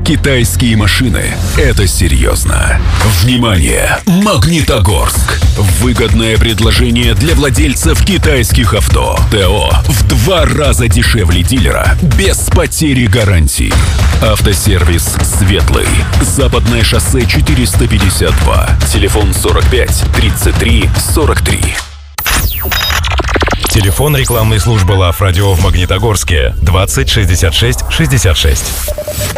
Китайские машины – это серьезно. Внимание! Магнитогорск. Выгодное предложение для владельцев китайских авто. ТО в 2 раза дешевле дилера, без потери гарантии. Автосервис «Светлый». Западное шоссе 452. Телефон 45 33 43. Телефон рекламной службы Love Radio в Магнитогорске 20 66 66.